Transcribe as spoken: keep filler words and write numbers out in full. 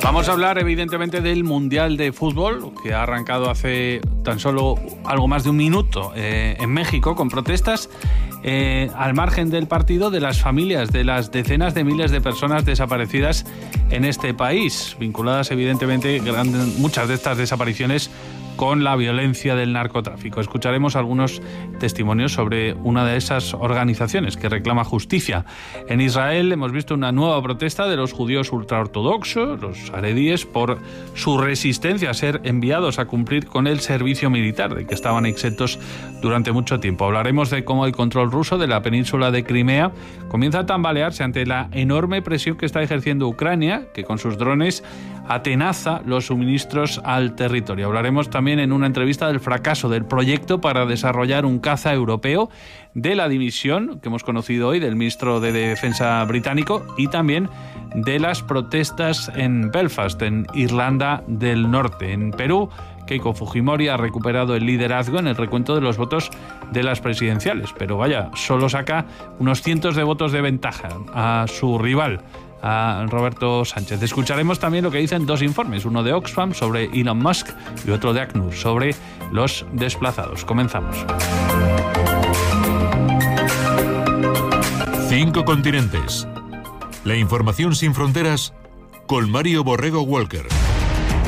Vamos a hablar evidentemente del Mundial de Fútbol, que ha arrancado hace tan solo algo más de un minuto eh, en México, con protestas eh, al margen del partido de las familias de las decenas de miles de personas desaparecidas en este país, vinculadas evidentemente grandes, muchas de estas desapariciones con la violencia del narcotráfico. Escucharemos algunos testimonios sobre una de esas organizaciones que reclama justicia. En Israel hemos visto una nueva protesta de los judíos ultraortodoxos, los haredíes, por su resistencia a ser enviados a cumplir con el servicio militar, de que estaban exentos durante mucho tiempo. Hablaremos de cómo el control ruso de la península de Crimea comienza a tambalearse ante la enorme presión que está ejerciendo Ucrania, que con sus drones atenaza los suministros al territorio. Hablaremos también en una entrevista del fracaso del proyecto para desarrollar un caza europeo, de la dimisión que hemos conocido hoy del ministro de Defensa británico y también de las protestas en Belfast, en Irlanda del Norte. En Perú, Keiko Fujimori ha recuperado el liderazgo en el recuento de los votos de las presidenciales, pero vaya, solo saca unos cientos de votos de ventaja a su rival, a Roberto Sánchez. Escucharemos también lo que dicen dos informes, uno de Oxfam sobre Elon Musk y otro de ACNUR sobre los desplazados. Comenzamos. Cinco continentes. La información sin fronteras con Mario Borrego Walker.